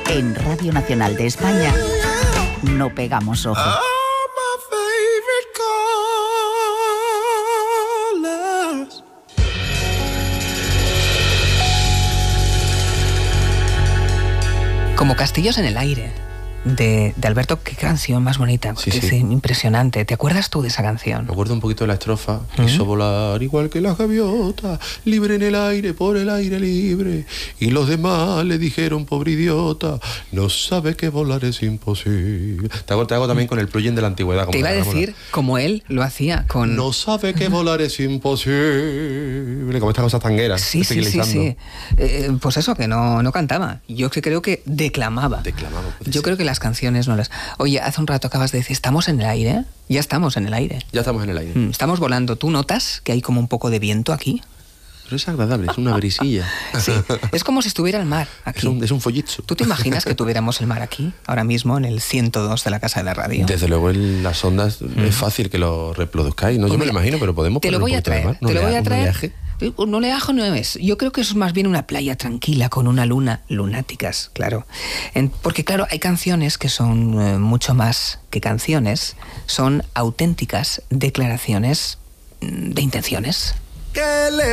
En Radio Nacional de España no pegamos ojo. Como Castillos en el aire, de Alberto. Qué canción más bonita, Sí, es sí. impresionante. ¿Te acuerdas tú de esa canción? Me acuerdo un poquito de la estrofa. Quiso volar igual que la gaviota, libre en el aire, por el aire libre. Y los demás le dijeron, pobre idiota, no sabe que volar es imposible. Te hago también con el plugin de la antigüedad. Como Te iba a la- decir, como él lo hacía con... No sabe que volar es imposible. Como estas cosas tangueras. Sí. Pues eso, que no cantaba. Yo creo que declamaba. Declamaba, puede Yo ser. creo que las canciones no las... Oye, hace un rato acabas de decir, ¿estamos en el aire? Ya estamos en el aire. Ya estamos en el aire. Estamos volando. ¿Tú notas que hay como un poco de viento aquí? Pero es agradable, es una brisilla. Sí, es como si estuviera el mar aquí. Es un follitzo. ¿Tú te imaginas que tuviéramos el mar aquí, ahora mismo, en el 102 de la Casa de la Radio? Desde luego en las ondas es fácil que lo reproduzcáis. No, Pues yo me mira, lo imagino, pero podemos te lo voy a traer. Un oleaje. Un oleaje no es. Yo creo que eso es más bien una playa tranquila con una luna, lunáticas, claro. Porque claro, hay canciones que son mucho más que canciones, son auténticas declaraciones de intenciones.